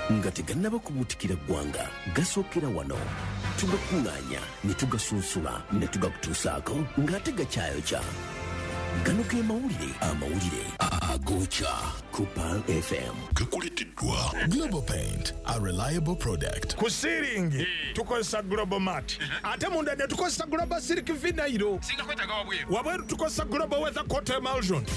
nga tegannaba kubuutikira ggwanga gasookera wano tugakuŋŋaanya ne tugasunsula ne tugakutuusaako ng'ate gakyayokya. Gano ge amawulire agookya ku Pearl FM. Gakuleeteddwa Global Paint, a reliable product. Ku ceiling tukozesa Global Mat, ate munda ne tukozesa Global Silk Vinyl. Singa kwetaga wabweru. Wabweru tukozesa Global Weather Coat Emulsion.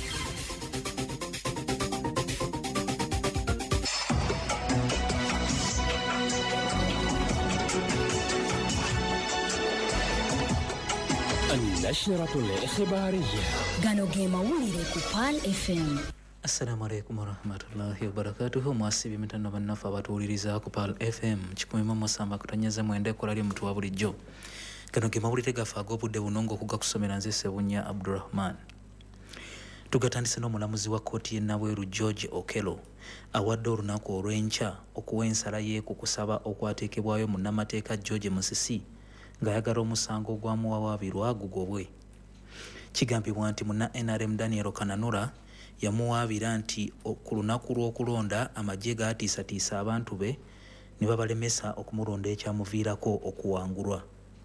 النشرة الإخبارية gano ge mawulire ku Pearl FM. Assalamu alaikum warahmatullahi wabarakatuhu. Mwasibi mitano bannafu abatuwuliriza ku Pearl FM 101.7 kutonnyeza mwende kolali omuntu wa bulijjo. Gano ge mawulire gafa ag'obudde buno ng'okugakusomera nze Ssebunya Abdurrahman. Tugatandise n'omulamuzi wa kkooti y'e Nabweru George Okello awadde olunaku olw'enkya okuwa ensala ye ku kusaba okwateekebwayo munnamateeka George Musisi ng'ayagala omusango ogwamuwawaabirwa gugobwe. Kigambibwa nti munna NRM Daniel Kananura yamuwaabira nti ku lunaku lw'okulonda amagye gaatiisatiisa abantu be ne babalemesa okumulonda ekyamuviirako okuwangulwa.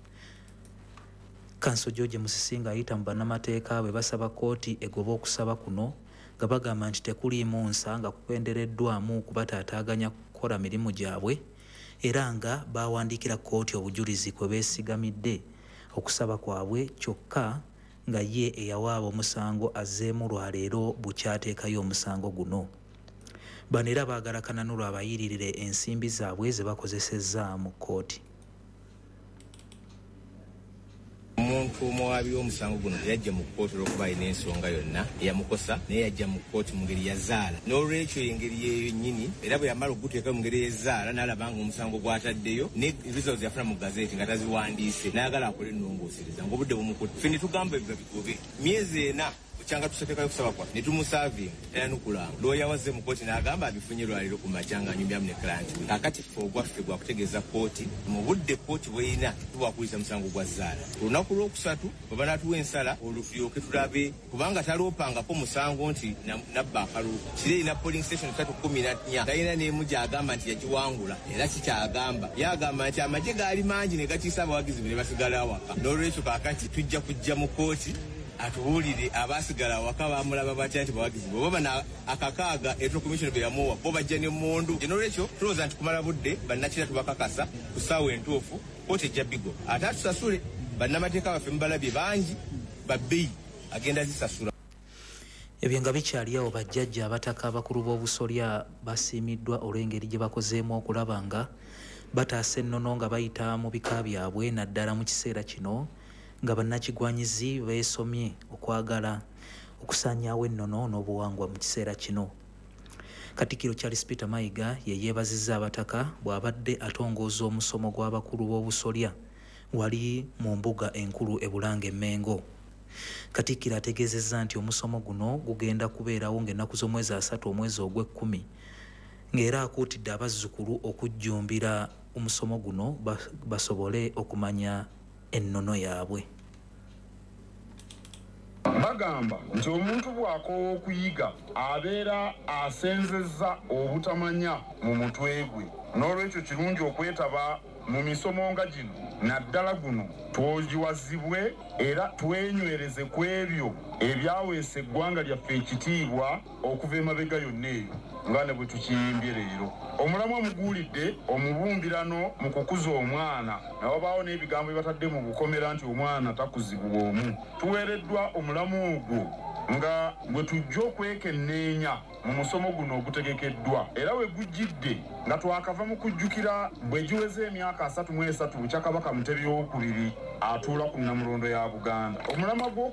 Kanso George Musisi ng'ayita mu bannamateeka bwe basaba kkooti egoba okusaba kuno nga bagamba nti tekuliimu nsa nga kukendereddwamu kubataataaganya kukola mirimu gyabwe era nga bawandiikira kkooti obujulizi kwe beesigamidde okusaba kwabwe kyokka nga ye eyawaaba omusango azzeemu lwaleero bukyateekayo omusango guno. Bano era baagala Kananura abayiririre ensimbi zaabwe ze bakozesezza mu kkooti. Omuntu omuwaabi w'omusango guno yajja mu kkooti olw'okuba alina ensonga yonna eyamukosa naye yajja mu kkooti mu ngeri ya zaala. N'olwekyo engeri yeeyo nnyini era bwe yamala okuguteeka mu ngeri y'ezaala n'alaba nga omusango gw'ataddeyo ne results yafuna mu gazeeti nga taziwandiise n'ayagala akole ennongoosereza ng'obudde bumukutte. Ffe ne tugamba ebyo bigobe myezi ena kyanga tuseteekayo kusaba kwa ne tumusavinga era nukulanga looya wazze mu kkooti n'agamba abifunye lwaliro ku makya nga anyumyamu ne client we. Kaakati ffe ogwaffe gwa kutegeeza kkooti mu budde kkooti bw'erina tubwakulisa musango gwa zaala. Ku lunaku lwokusatu bwe banaatuwa ensala olulyoke tulabe kubanga taloopangako musango nti nabba akalulu kiri erina polling station 314 talina n'emu gy'agamba nti yagiwangula era kikyagamba yagamba nti amagye gaali mangi ne gatiisa abawagizi be ne basigala awaka. N'olwekyo kaakati tujja kujja mu kkooti atubuulire abaasigala awaka baamulaba batya nti bawagizi bwe baba akakaaga electoral commission be yamuwa bo bajja n'emmundu. N'olwekyo tulowooza nti kumala budde bannakira tubakakasa ku ssaawa entuufu kkooti ejja bigo ate atusasule. Bannamateeka baffe mubalabye bangi babbeyi agenda zisasula. Ebyo nga bikyali awo bajjajja abataka abakulu b'obusolya basiimiddwa olw'engeri gye bakozeemu okulaba nga bataasa ennono nga bayita mu bika byabwe naddala mu kiseera kino nga bannakigwanyizi beesomye okwagala okusaanyaawo ennono n'obuwangwa mu kiseera kino. Katikkiro Charles Peter Mayiga ye yeebazizza abataka bw'abadde atongooza omusomo gw'abakulu b'obusolya wali mu mbuga enkulu e Bulange Mengo. Katikkiro ategeezezza nti omusomo guno gugenda kubeerawo ng'ennaku z'omwezi 3 omwezi ogw'Ekkumi ng'era akuutidde abazzukulu okujjumbira omusomo guno basobole okumanya ennono yaabwe. Bagamba nti omuntu bw'akoowa okuyiga abeera asenzezza obutamanya mu mutwe gwe. N'olwekyo kirungi okwetaba mu misomo nga gino naddala guno twogiwazibwe era twenywereze ku ebyo ebyaweesa eggwanga lyaffe ekitiibwa okuva emabega yonna eyo nga ne bwe tukiyimbye leero. Omulamu omuguulidde omubumbirano mu kukuza omwana nawabaawo n'ebigambo ebibatadde mu bukomera nti omwana takuzibwa omu. Tuweereddwa omulamu ogwo nga bwe tujja okwekenneenya mu musomo guno ogutegekeddwa era we gujjidde nga twakava mu kujjukira bwe giweze emyaka 33 Kyakabaka Mutebi II atuula ku Nnamulondo ya Buganda. Omulamwa